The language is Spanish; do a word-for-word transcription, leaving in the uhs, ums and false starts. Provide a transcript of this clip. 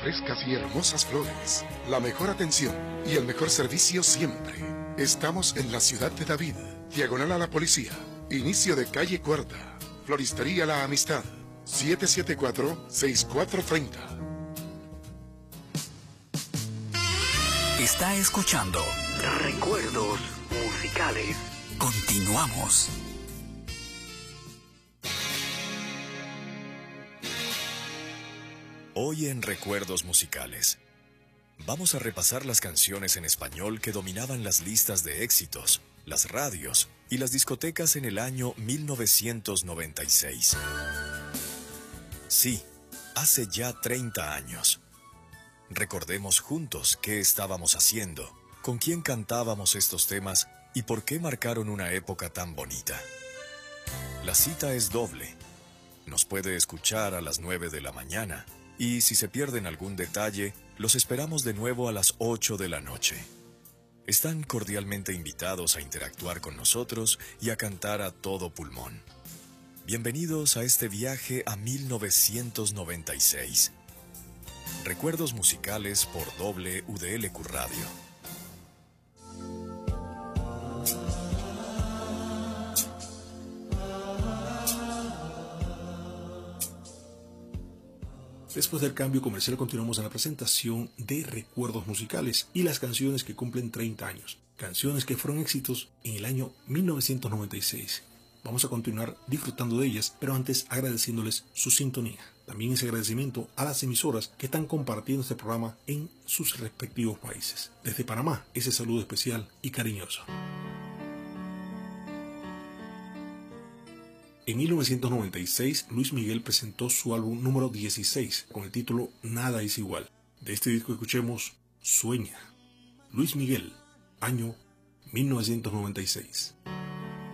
frescas y hermosas flores, la mejor atención y el mejor servicio siempre. Estamos en la ciudad de David, diagonal a la policía, inicio de calle Cuarta, Floristería La Amistad, siete siete cuatro, seis cuatro tres cero. Está escuchando Recuerdos musicales. Continuamos. Hoy en Recuerdos Musicales, vamos a repasar las canciones en español que dominaban las listas de éxitos, las radios y las discotecas en el año mil novecientos noventa y seis. Sí, hace ya treinta años. Recordemos juntos qué estábamos haciendo, con quién cantábamos estos temas y por qué marcaron una época tan bonita. La cita es doble. Nos puede escuchar a las nueve de la mañana. Y si se pierden algún detalle, los esperamos de nuevo a las ocho de la noche. Están cordialmente invitados a interactuar con nosotros y a cantar a todo pulmón. Bienvenidos a este viaje a mil novecientos noventa y seis. Recuerdos musicales por W D L Q Radio. Después del cambio comercial continuamos en la presentación de Recuerdos Musicales y las canciones que cumplen treinta años. Canciones que fueron éxitos en el año mil novecientos noventa y seis. Vamos a continuar disfrutando de ellas, pero antes agradeciéndoles su sintonía. También ese agradecimiento a las emisoras que están compartiendo este programa en sus respectivos países. Desde Panamá, ese saludo especial y cariñoso. En mil novecientos noventa y seis, Luis Miguel presentó su álbum número dieciséis con el título Nada es igual. De este disco escuchemos Sueña. Luis Miguel, año mil novecientos noventa y seis.